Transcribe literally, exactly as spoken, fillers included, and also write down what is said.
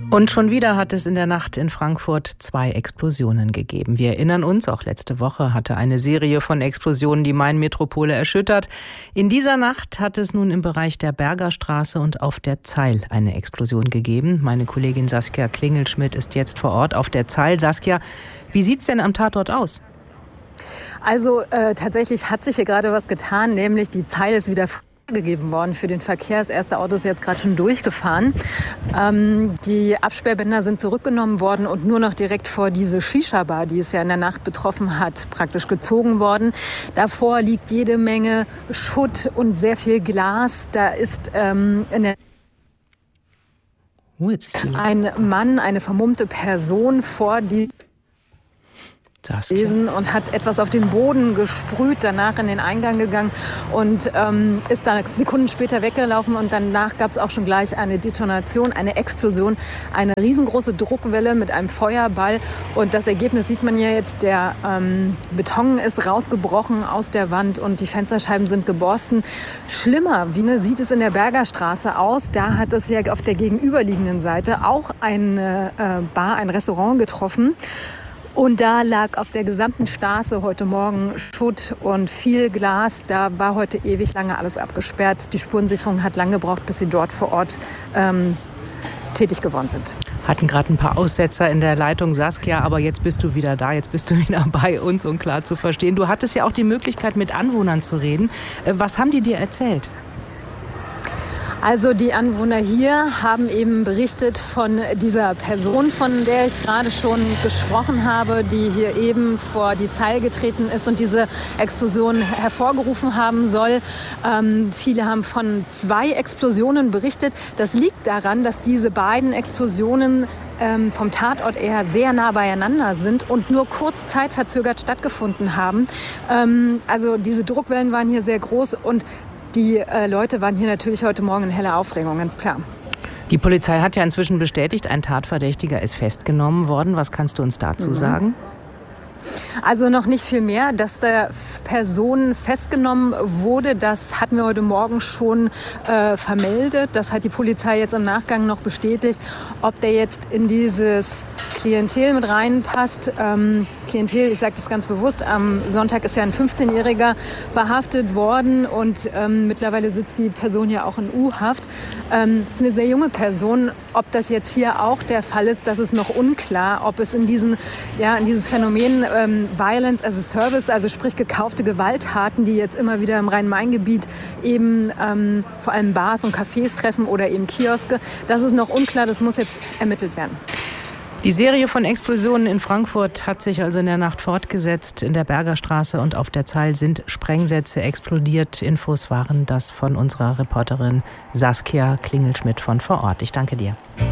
Und schon wieder hat es in der Nacht in Frankfurt zwei Explosionen gegeben. Wir erinnern uns, auch letzte Woche hatte eine Serie von Explosionen die Main-Metropole erschüttert. In dieser Nacht hat es nun im Bereich der Bergerstraße und auf der Zeil eine Explosion gegeben. Meine Kollegin Saskia Klingelschmidt ist jetzt vor Ort auf der Zeil. Saskia, wie sieht's denn am Tatort aus? Also äh, tatsächlich hat sich hier gerade was getan, nämlich die Zeil ist wieder gegeben worden für den Verkehr. Das erste Auto ist jetzt gerade schon durchgefahren. Ähm, die Absperrbänder sind zurückgenommen worden und nur noch direkt vor diese Shisha-Bar, die es ja in der Nacht betroffen hat, praktisch gezogen worden. Davor liegt jede Menge Schutt und sehr viel Glas. Da ist ähm, in der oh, jetzt ist ein Mann, eine vermummte Person vor die lesen und hat etwas auf den Boden gesprüht, danach in den Eingang gegangen und ähm, ist dann Sekunden später weggelaufen und danach gab es auch schon gleich eine Detonation, eine Explosion, eine riesengroße Druckwelle mit einem Feuerball und das Ergebnis sieht man ja jetzt, der ähm, Beton ist rausgebrochen aus der Wand und die Fensterscheiben sind geborsten. Schlimmer, wie ne, sieht es in der Bergerstraße aus, da hat es ja auf der gegenüberliegenden Seite auch eine äh, Bar, ein Restaurant getroffen. Und da lag auf der gesamten Straße heute Morgen Schutt und viel Glas. Da war heute ewig lange alles abgesperrt. Die Spurensicherung hat lange gebraucht, bis sie dort vor Ort ähm, tätig geworden sind. Hatten gerade ein paar Aussetzer in der Leitung, Saskia, aber jetzt bist du wieder da, jetzt bist du wieder bei uns und klar zu verstehen. Du hattest ja auch die Möglichkeit, mit Anwohnern zu reden. Was haben die dir erzählt? Also die Anwohner hier haben eben berichtet von dieser Person, von der ich gerade schon gesprochen habe, die hier eben vor die Zeil getreten ist und diese Explosion hervorgerufen haben soll. Ähm, viele haben von zwei Explosionen berichtet. Das liegt daran, dass diese beiden Explosionen ähm, vom Tatort eher sehr nah beieinander sind und nur kurz zeitverzögert stattgefunden haben. Ähm, also diese Druckwellen waren hier sehr groß und die äh, Leute waren hier natürlich heute Morgen in heller Aufregung, ganz klar. Die Polizei hat ja inzwischen bestätigt, ein Tatverdächtiger ist festgenommen worden. Was kannst du uns dazu mhm. sagen? Also noch nicht viel mehr. Dass der Person festgenommen wurde, das hatten wir heute Morgen schon äh, vermeldet. Das hat die Polizei jetzt im Nachgang noch bestätigt. Ob der jetzt in dieses Klientel mit reinpasst, ähm, Klientel, ich sage das ganz bewusst, am Sonntag ist ja ein fünfzehnjähriger verhaftet worden und ähm, mittlerweile sitzt die Person ja auch in U-Haft. Ähm, ist eine sehr junge Person. Ob das jetzt hier auch der Fall ist, das ist noch unklar. Ob es in, diesen, ja, in dieses Phänomen ähm, Violence as a Service, also sprich gekaufte Gewalttaten, die jetzt immer wieder im Rhein-Main-Gebiet eben ähm, vor allem Bars und Cafés treffen oder eben Kioske, das ist noch unklar, das muss jetzt ermittelt werden. Die Serie von Explosionen in Frankfurt hat sich also in der Nacht fortgesetzt. In der Bergerstraße und auf der Zeil sind Sprengsätze explodiert. Infos waren das von unserer Reporterin Saskia Klingelschmidt von vor Ort. Ich danke dir.